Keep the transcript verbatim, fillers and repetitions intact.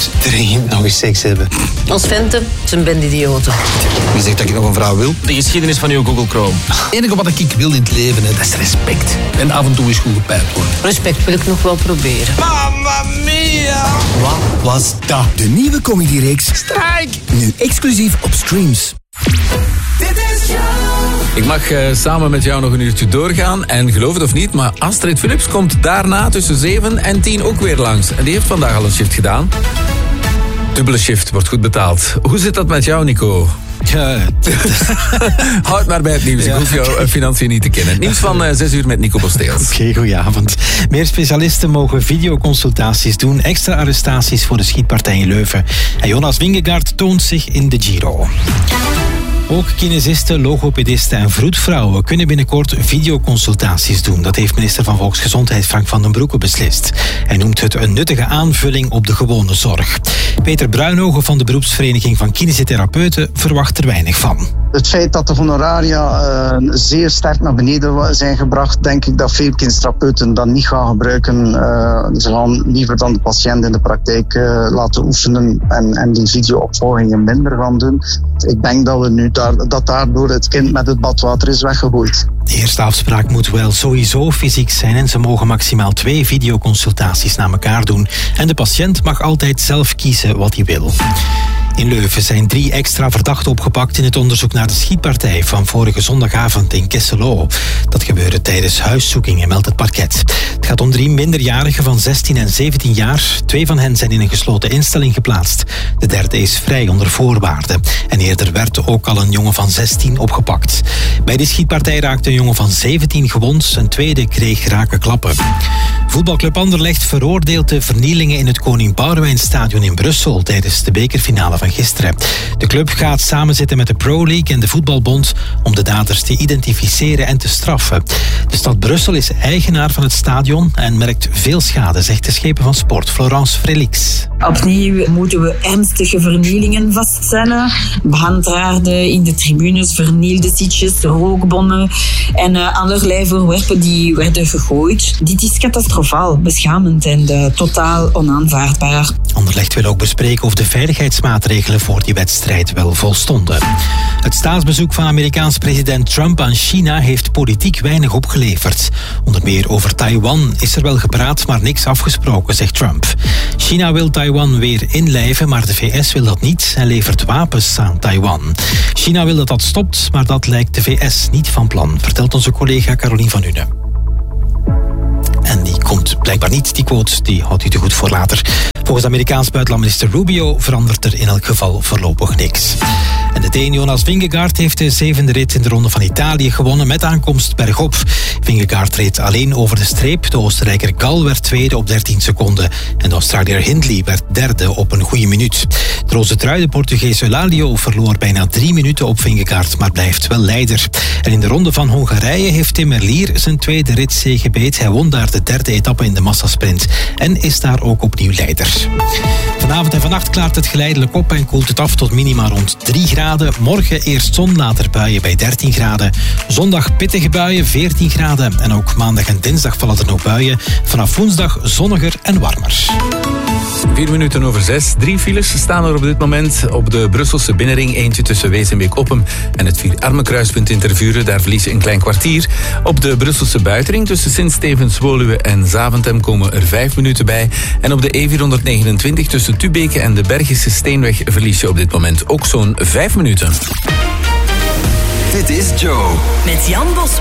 moet dringend nog eens seks hebben. Als venten zijn ben idioten. Wie zegt dat ik nog een vrouw wil? De geschiedenis van uw Google Chrome. Het enige wat ik wil in het leven, dat is respect. En af en toe is goed gepijpt worden. Respect wil ik nog wel proberen. Mamma mia! Wat was dat? De nieuwe comedyreeks Strijk! Nu exclusief op Streams. Ik mag uh, samen met jou nog een uurtje doorgaan. En geloof het of niet, maar Astrid Philips komt daarna tussen zeven en tien ook weer langs. En die heeft vandaag al een shift gedaan. Dubbele shift, wordt goed betaald. Hoe zit dat met jou, Nico? Ja, Houd maar bij het nieuws. Ik hoef jouw financiën niet te kennen. Nieuws van uh, zes uur met Nico Posteels. Oké, okay, goedenavond. Meer specialisten mogen videoconsultaties doen. Extra arrestaties voor de schietpartij in Leuven. En Jonas Vingegaard toont zich in de Giro. Ook kinesisten, logopedisten en vroedvrouwen kunnen binnenkort videoconsultaties doen. Dat heeft minister van Volksgezondheid Frank van den Broeke beslist. Hij noemt het een nuttige aanvulling op de gewone zorg. Peter Bruinogen van de beroepsvereniging van kinesitherapeuten verwacht er weinig van. Het feit dat de honoraria uh, zeer sterk naar beneden zijn gebracht, denk ik dat veel kinesitherapeuten dat niet gaan gebruiken. Uh, ze gaan liever dan de patiënt in de praktijk uh, laten oefenen en, en die videoopvolgingen minder gaan doen. Ik denk dat we nu daar, dat daardoor het kind met het badwater is weggegooid. De eerste afspraak moet wel sowieso fysiek zijn en ze mogen maximaal twee videoconsultaties na elkaar doen. En de patiënt mag altijd zelf kiezen wat hij wil. In Leuven zijn drie extra verdachten opgepakt in het onderzoek naar de schietpartij van vorige zondagavond in Kesselo. Dat gebeurde tijdens huiszoekingen, meldt het parket. Het gaat om drie minderjarigen van zestien en zeventien jaar. Twee van hen zijn in een gesloten instelling geplaatst. De derde is vrij onder voorwaarden. En eerder werd ook al een jongen van zestien opgepakt. Bij die schietpartij raakte een jongen van zeventien gewond. Een tweede kreeg rake klappen. Voetbalclub Anderlecht veroordeelt de vernielingen in het Koning Boudewijnstadion in Brussel tijdens de bekerfinale van gisteren. De club gaat samenzitten met de Pro League en de Voetbalbond om de daders te identificeren en te straffen. De stad Brussel is eigenaar van het stadion en merkt veel schade, zegt de schepen van sport Florence Frelix. Opnieuw moeten we ernstige vernielingen vaststellen. Brandhaarden in de tribunes, vernielde sitjes, rookbommen en uh, allerlei voorwerpen die werden gegooid. Dit is catastrofaal, beschamend en uh, totaal onaanvaardbaar. Anderlecht wil ook bespreken of de veiligheidsmaatregelen voor die wedstrijd wel volstonden. Het staatsbezoek van Amerikaans president Trump aan China heeft politiek weinig opgeleverd. Onder meer over Taiwan is er wel gepraat, maar niks afgesproken, zegt Trump. China wil Taiwan weer inlijven, maar de V S wil dat niet en levert wapens aan Taiwan. China wil dat dat stopt, maar dat lijkt de V S niet van plan, vertelt onze collega Caroline van Une. En die komt blijkbaar niet, die quote, die houdt u te goed voor later. Volgens Amerikaans buitenlandminister Rubio verandert er in elk geval voorlopig niks. En de Deen Jonas Vingegaard heeft de zevende rit in de Ronde van Italië gewonnen met aankomst bergop. Vingegaard reed alleen over de streep. De Oostenrijker Gal werd tweede op dertien seconden. En de Australiër Hindley werd derde op een goede minuut. De roze trui, de Portugees Eulalia, verloor bijna drie minuten op Vingegaard, maar blijft wel leider. En in de Ronde van Hongarije heeft Tim Merlier zijn tweede ritzege beet. Hij won daar de derde etappe in de massasprint en is daar ook opnieuw leider. Vanavond en vannacht klaart het geleidelijk op en koelt het af tot minima rond drie graden. Morgen eerst zon, later buien bij dertien graden. Zondag pittige buien, veertien graden. En ook maandag en dinsdag vallen er nog buien. Vanaf woensdag zonniger en warmer. Vier minuten over zes. Drie files staan er op dit moment op de Brusselse binnenring. Eentje tussen Wezenbeek-Oppem en het Vier-Armen-kruispunt in Tervuren. Daar verlies je een klein kwartier. Op de Brusselse buitenring tussen Sint-Stevens-Woluwe en Zaventem komen er vijf minuten bij. En op de E vierhonderdnegenentwintig tussen Tubeke en de Bergische Steenweg verlies je op dit moment ook zo'n vijf minuten. Dit is Joe. Met Jan Bosman.